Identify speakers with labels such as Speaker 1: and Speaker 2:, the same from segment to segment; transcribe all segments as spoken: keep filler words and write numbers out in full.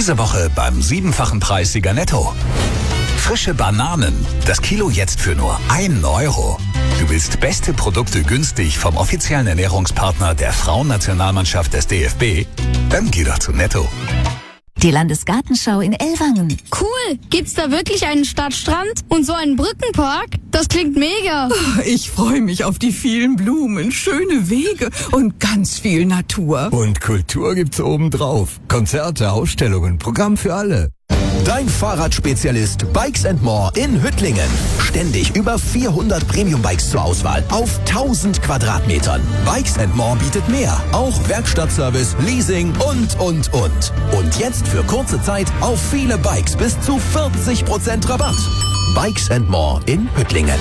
Speaker 1: Diese Woche beim siebenfachen Preissieger Netto. Frische Bananen. Das Kilo jetzt für nur ein Euro. Du willst beste Produkte günstig vom offiziellen Ernährungspartner der Frauennationalmannschaft des D F B? Dann geh doch zu Netto.
Speaker 2: Die Landesgartenschau in Ellwangen.
Speaker 3: Cool! Gibt's da wirklich einen Stadtstrand und so einen Brückenpark? Das klingt mega.
Speaker 4: Ich freue mich auf die vielen Blumen, schöne Wege und ganz viel Natur.
Speaker 5: Und Kultur gibt's obendrauf. Konzerte, Ausstellungen, Programm für alle.
Speaker 6: Dein Fahrradspezialist Bikes and More in Hüttlingen. Ständig über vierhundert Premium-Bikes zur Auswahl auf tausend Quadratmetern. Bikes and More bietet mehr. Auch Werkstattservice, Leasing und, und, und. Und jetzt für kurze Zeit auf viele Bikes bis zu vierzig Prozent Rabatt. Bikes and More in Hüttlingen.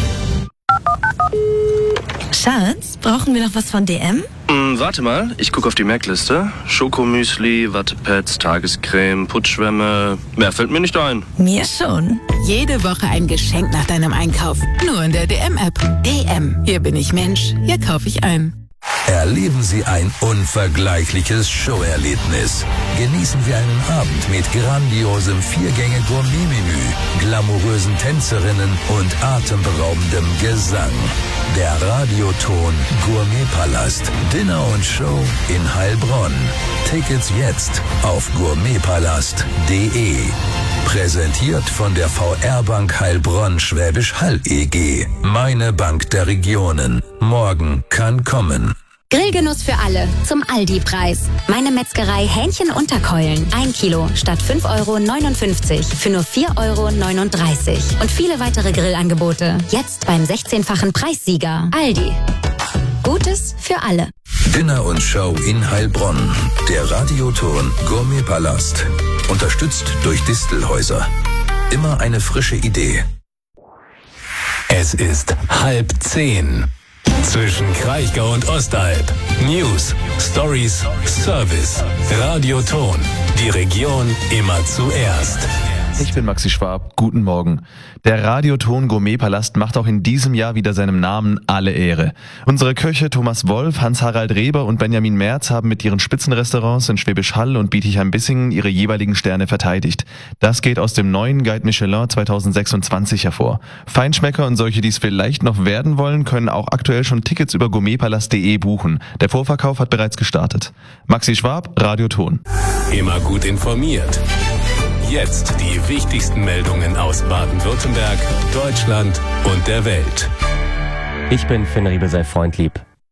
Speaker 2: Schatz, brauchen wir noch was von D M?
Speaker 7: Mm, warte mal, ich gucke auf die Merkliste. Schokomüsli, Wattepads, Tagescreme, Putzschwämme. Mehr fällt mir nicht ein.
Speaker 2: Mir schon.
Speaker 8: Jede Woche ein Geschenk nach deinem Einkauf. Nur in der D M-App. D M. Hier bin ich Mensch. Hier kaufe ich ein.
Speaker 9: Erleben Sie ein unvergleichliches Showerlebnis. Genießen Sie einen Abend mit grandiosem Viergänge-Gourmet-Menü, glamourösen Tänzerinnen und atemberaubendem Gesang. Der Radioton Gourmetpalast. Dinner und Show in Heilbronn. Tickets jetzt auf gourmetpalast punkt de. Präsentiert von der V R-Bank Heilbronn Schwäbisch Hall E G. Meine Bank der Regionen. Morgen kann kommen.
Speaker 10: Grillgenuss für alle zum Aldi-Preis. Meine Metzgerei Hähnchen-Unterkeulen. Ein Kilo statt fünf Euro neunundfünfzig für nur vier Euro neununddreißig. Und viele weitere Grillangebote. Jetzt beim sechzehnfachen Preissieger. Aldi. Gutes für alle.
Speaker 9: Dinner und Show in Heilbronn. Der Radioton Gourmetpalast. Unterstützt durch Distelhäuser. Immer eine frische Idee.
Speaker 11: Es ist halb zehn. Zwischen Kraichgau und Ostalb. News, Stories, Service. Radioton. Die Region immer zuerst.
Speaker 12: Ich bin Maxi Schwab. Guten Morgen. Der Radioton Gourmetpalast macht auch in diesem Jahr wieder seinem Namen alle Ehre. Unsere Köche Thomas Wolf, Hans-Harald Reber und Benjamin Merz haben mit ihren Spitzenrestaurants in Schwäbisch Hall und Bietigheim-Bissingen ihre jeweiligen Sterne verteidigt. Das geht aus dem neuen Guide Michelin zweitausendsechsundzwanzig hervor. Feinschmecker und solche, die es vielleicht noch werden wollen, können auch aktuell schon Tickets über gourmetpalast punkt de buchen. Der Vorverkauf hat bereits gestartet. Maxi Schwab, Radioton.
Speaker 11: Immer gut informiert. Jetzt die wichtigsten Meldungen aus Baden-Württemberg, Deutschland und der Welt.
Speaker 13: Ich bin Finn Riebe, sei freundlieb.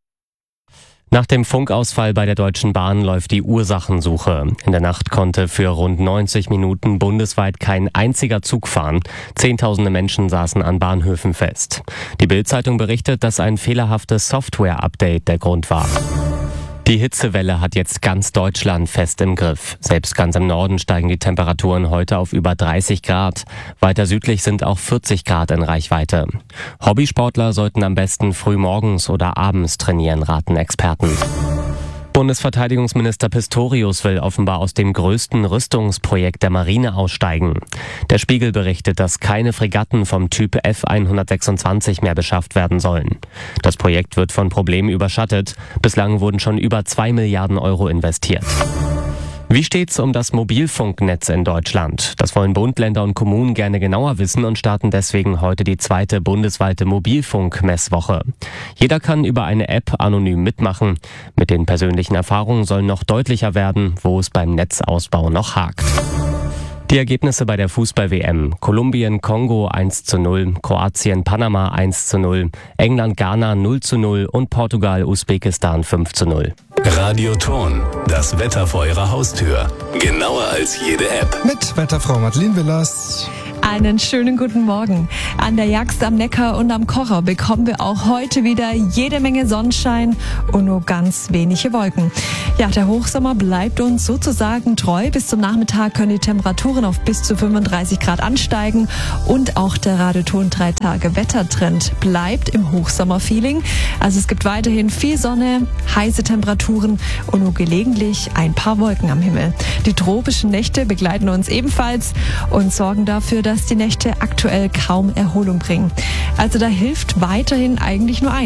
Speaker 13: Nach dem Funkausfall bei der Deutschen Bahn läuft die Ursachensuche. In der Nacht konnte für rund neunzig Minuten bundesweit kein einziger Zug fahren. Zehntausende Menschen saßen an Bahnhöfen fest. Die Bild-Zeitung berichtet, dass ein fehlerhaftes Software-Update der Grund war. Die Hitzewelle hat jetzt ganz Deutschland fest im Griff. Selbst ganz im Norden steigen die Temperaturen heute auf über dreißig Grad. Weiter südlich sind auch vierzig Grad in Reichweite. Hobbysportler sollten am besten früh morgens oder abends trainieren, raten Experten. Bundesverteidigungsminister Pistorius will offenbar aus dem größten Rüstungsprojekt der Marine aussteigen. Der Spiegel berichtet, dass keine Fregatten vom Typ F hundertsechsundzwanzig mehr beschafft werden sollen. Das Projekt wird von Problemen überschattet. Bislang wurden schon über zwei Milliarden Euro investiert. Wie steht's um das Mobilfunknetz in Deutschland? Das wollen Bund, Länder und Kommunen gerne genauer wissen und starten deswegen heute die zweite bundesweite Mobilfunkmesswoche. Jeder kann über eine App anonym mitmachen. Mit den persönlichen Erfahrungen soll noch deutlicher werden, wo es beim Netzausbau noch hakt. Die Ergebnisse bei der Fußball-W M. Kolumbien, Kongo eins zu null, Kroatien, Panama eins zu null, England, Ghana null zu null und Portugal, Usbekistan fünf zu null.
Speaker 11: Radioton, das Wetter vor Ihrer Haustür. Genauer als jede App.
Speaker 14: Mit Wetterfrau Madeleine Willers.
Speaker 15: Einen schönen guten Morgen. An der Jagst am Neckar und am Kocher bekommen wir auch heute wieder jede Menge Sonnenschein und nur ganz wenige Wolken. Ja, der Hochsommer bleibt uns sozusagen treu. Bis zum Nachmittag können die Temperaturen auf bis zu fünfunddreißig Grad ansteigen und auch der Radioton drei Tage Wettertrend bleibt im Hochsommerfeeling. Also es gibt weiterhin viel Sonne, heiße Temperaturen und nur gelegentlich ein paar Wolken am Himmel. Die tropischen Nächte begleiten uns ebenfalls und sorgen dafür, dass die Nächte aktuell kaum Erholung bringen. Also da hilft weiterhin eigentlich nur eins: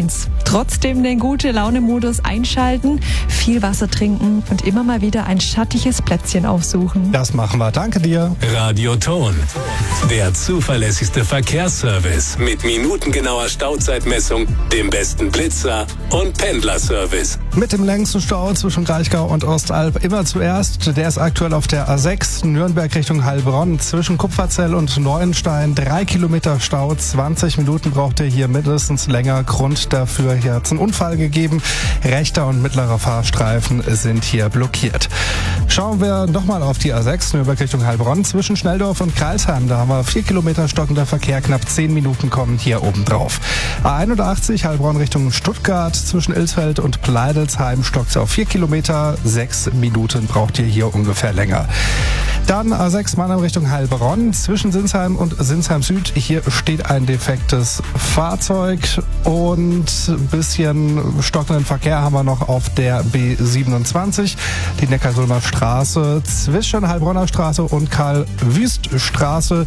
Speaker 15: Trotzdem den Gute-Laune-Modus einschalten, viel Wasser trinken und immer mal wieder ein schattiges Plätzchen aufsuchen.
Speaker 14: Das machen wir. Danke dir.
Speaker 11: Radioton. Der zuverlässigste Verkehrsservice mit minutengenauer Stauzeitmessung, dem besten Blitzer und Pendlerservice.
Speaker 14: Mit dem längsten Stau zwischen Kraichgau und Ostalb immer zuerst. Der ist aktuell auf der A sechs, Nürnberg Richtung Heilbronn. Zwischen Kupferzell und Neuenstein drei Kilometer Stau. zwanzig Minuten braucht ihr hier mindestens länger. Grund dafür, hier hat es einen Unfall gegeben. Rechter und mittlerer Fahrstreifen sind hier blockiert. Schauen wir nochmal auf die A sechs, Nürnberg Richtung Heilbronn. Zwischen Schnelldorf und Kreilsheim, da haben wir vier Kilometer stockender Verkehr. Knapp zehn Minuten kommen hier oben drauf. A einundachtzig, Heilbronn Richtung Stuttgart. Zwischen Ilsfeld und Pleidelsheim stockt es auf vier Kilometer. Sechs Minuten braucht ihr hier ungefähr länger. Dann A sechs Mannheim Richtung Heilbronn. Zwischen Sinsheim und Sinsheim Süd. Hier steht ein defektes Fahrzeug. Und ein bisschen stockenden Verkehr haben wir noch auf der B siebenundzwanzig. Die Neckarsulmer Straße zwischen Heilbronner Straße und Karl-Wüst-Straße.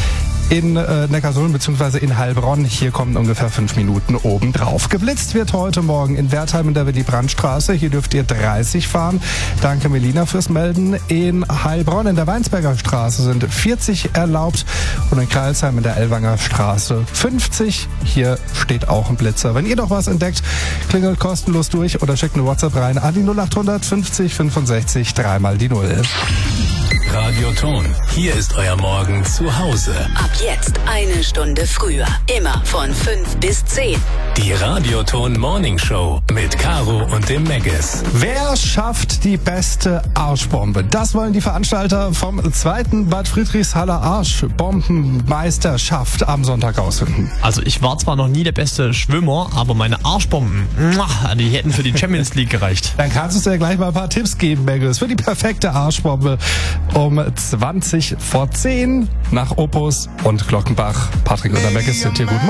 Speaker 14: In äh, Neckarsulm bzw. in Heilbronn. Hier kommen ungefähr fünf Minuten obendrauf. Geblitzt wird heute Morgen in Wertheim in der Willy-Brandt-Straße. Hier dürft ihr dreißig fahren. Danke Melina fürs Melden. In Heilbronn in der Weinsberger Straße sind vierzig erlaubt. Und in Kreilsheim in der Ellwanger Straße fünfzig. Hier steht auch ein Blitzer. Wenn ihr doch was entdeckt, klingelt kostenlos durch oder schickt eine WhatsApp rein an die null acht fünfzig fünfundsechzig dreimal die Null.
Speaker 11: Radioton. Hier ist euer Morgen zu Hause.
Speaker 8: Ab jetzt eine Stunde früher. Immer von fünf bis zehn.
Speaker 11: Die Radioton Morning Show mit Caro und dem Megges.
Speaker 14: Wer schafft die beste Arschbombe? Das wollen die Veranstalter vom zweiten Bad Friedrichshaller Arschbombenmeisterschaft am Sonntag rausfinden.
Speaker 16: Also ich war zwar noch nie der beste Schwimmer, aber meine Arschbomben, die hätten für die Champions League gereicht.
Speaker 14: Dann kannst du dir gleich mal ein paar Tipps geben, Megges, für die perfekte Arschbombe um zwanzig vor zehn nach Opus und Glockenbach. Patrick und der Megges sind hier. Guten Morgen.